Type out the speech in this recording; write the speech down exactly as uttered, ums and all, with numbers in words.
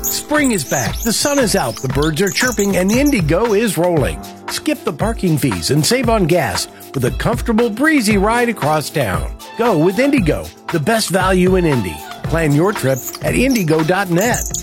Spring is back, the sun is out, the birds are chirping, and Indigo is rolling. Skip the parking fees and save on gas with a comfortable, breezy ride across town. Go with Indigo, the best value in Indy. Plan your trip at indigo dot net.